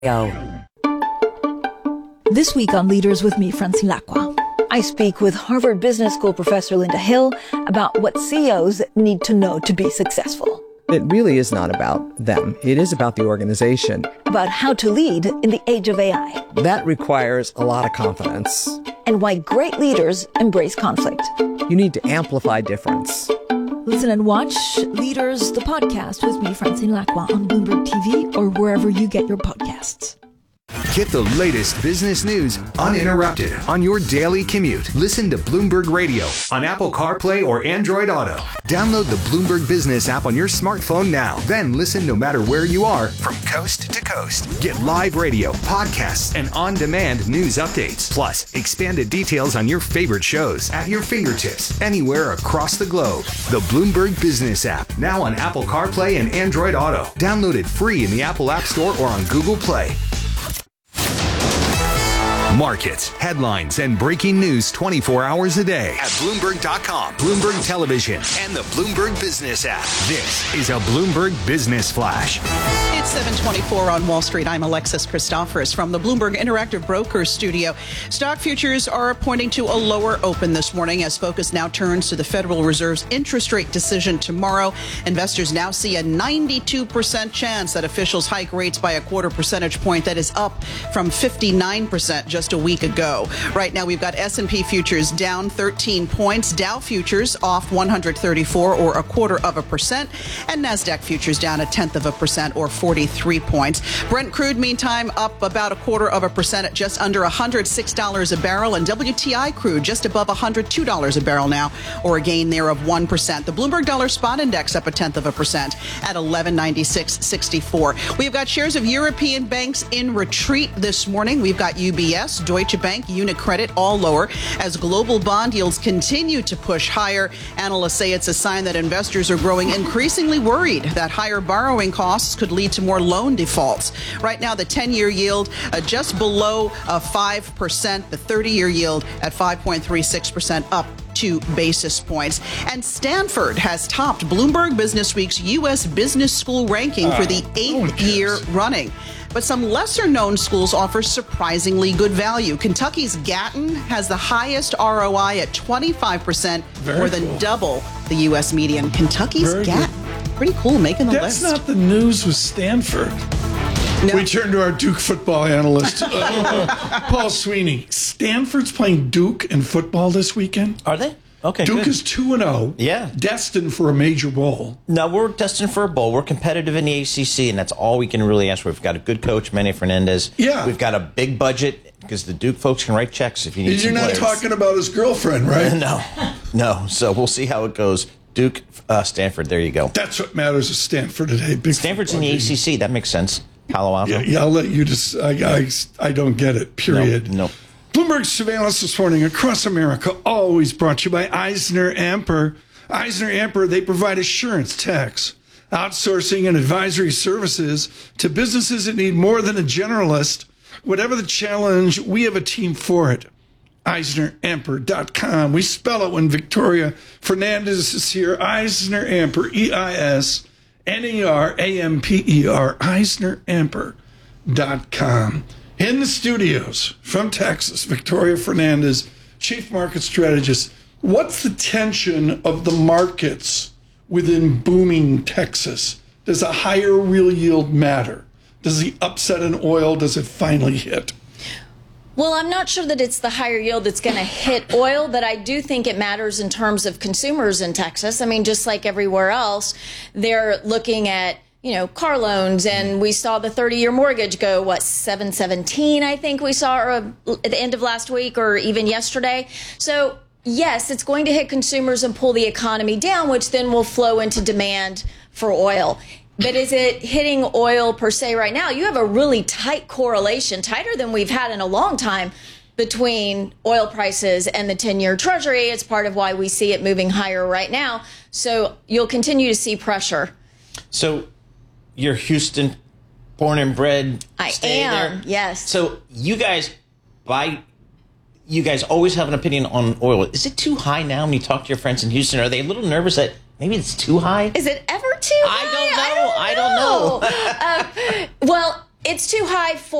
This week on Leaders with me, Francine Lacqua, I speak with Harvard Business School professor Linda Hill about what CEOs need to know to be successful. It really is not about them. It is about the organization. About how to lead in the age of AI. That requires a lot of confidence. And why great leaders embrace conflict. You need to amplify difference. Listen and watch Leaders, the podcast with me, Francine Lacqua, on Bloomberg TV or wherever you get your podcasts. Get the latest business news uninterrupted on your daily commute. Listen to Bloomberg Radio on Apple CarPlay or Android Auto. Download the Bloomberg Business app on your smartphone now. Then listen no matter where you are from coast to coast. Get live radio, podcasts, and on-demand news updates. Plus, expanded details on your favorite shows at your fingertips anywhere across the globe. The Bloomberg Business app, now on Apple CarPlay and Android Auto. Download it free in the Apple App Store or on Google Play. Markets, headlines, and breaking news 24 hours a day at Bloomberg.com, Bloomberg Television, and the Bloomberg Business app. This is a Bloomberg Business Flash. It's 7:24 on Wall Street. I'm Alexis Christoforous from the Bloomberg Interactive Brokers studio. Stock futures are pointing to a lower open this morning as focus now turns to the Federal Reserve's interest rate decision tomorrow. Investors now see a 92% chance that officials hike rates by a quarter percentage point. That is up from 59% just a week ago. Right now, we've got S&P futures down 13 points, Dow futures off 134 or a quarter of a percent, and NASDAQ futures down 1/10% or 43 points. Brent crude, meantime, up about a quarter of a percent at just under $106 a barrel, and WTI crude just above $102 a barrel now, or a gain there of 1%. The Bloomberg Dollar Spot Index up 1/10% at 1196.64. We've got shares of European banks in retreat this morning. We've got UBS, Deutsche Bank, UniCredit all lower as global bond yields continue to push higher. Analysts say it's a sign that investors are growing increasingly worried that higher borrowing costs could lead to more loan defaults. Right now, the 10-year yield just below 5%, the 30-year yield at 5.36%, up 2 basis points. And Stanford has topped Bloomberg Businessweek's U.S. Business School ranking for the 8th year running. But some lesser-known schools offer surprisingly good value. Kentucky's Gatton has the highest ROI at 25%, more than double the U.S. median. Kentucky's Gatton. Pretty cool, making the list. That's not the news with Stanford. No. We turn to our Duke football analyst, Paul Sweeney. Stanford's playing Duke in football this weekend. Are they? Okay, Duke good. is 2-0. Yeah. Destined for a major bowl. No, we're destined for a bowl. We're competitive in the ACC, and that's all we can really ask for. We've got a good coach, Manny Fernandez. Yeah. We've got a big budget because the Duke folks can write checks if you need some players. You're not talking about his girlfriend, right? No. So we'll see how it goes. Duke, Stanford, there you go. That's what matters at Stanford today. Big Stanford's in the ACC. That makes sense. Palo Alto. Yeah, I'll let you just, I don't get it, period. No. Bloomberg surveillance this morning across America, always brought to you by EisnerAmper. EisnerAmper, they provide assurance, tax, outsourcing, and advisory services to businesses that need more than a generalist. Whatever the challenge, we have a team for it. EisnerAmper.com. We spell it when Victoria Fernandez is here. EisnerAmper, EisnerAmper, EisnerAmper.com. In the studios from Texas, Victoria Fernandez, Chief Market Strategist. What's the tension of the markets within booming Texas? Does a higher real yield matter? Does the upset in oil, does it finally hit? Well, I'm not sure that it's the higher yield that's going to hit oil, but I do think it matters in terms of consumers in Texas. I mean, just like everywhere else, they're looking at car loans, and we saw the 30-year mortgage go, 717, I think we saw at the end of last week or even yesterday. So, yes, it's going to hit consumers and pull the economy down, which then will flow into demand for oil. But is it hitting oil per se right now? You have a really tight correlation, tighter than we've had in a long time, between oil prices and the 10-year Treasury. It's part of why we see it moving higher right now. So you'll continue to see pressure. So you're Houston born and bred. I am, there. Yes. So you guys always have an opinion on oil. Is it too high now when you talk to your friends in Houston? Are they a little nervous that maybe it's too high? Is it ever too high? I don't know. Well, It's too high for